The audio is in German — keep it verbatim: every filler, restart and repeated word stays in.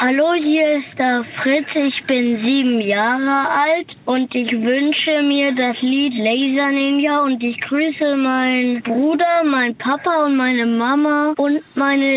Hallo, hier ist der Fritz, ich bin sieben Jahre alt und ich wünsche mir das Lied Laser Ninja und ich grüße meinen Bruder, meinen Papa und meine Mama und meine